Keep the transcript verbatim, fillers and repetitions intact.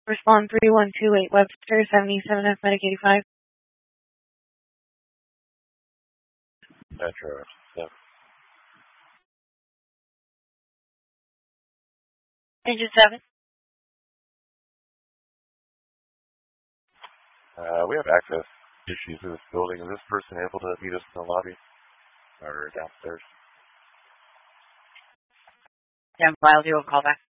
Respond three one two eight Webster, seventy-seven F Medic eighty-five. Metro, yeah. Engine seven. Uh, we have access issues to this building. Is this person able to meet us in the lobby? Or downstairs? Yeah, I'll do a callback.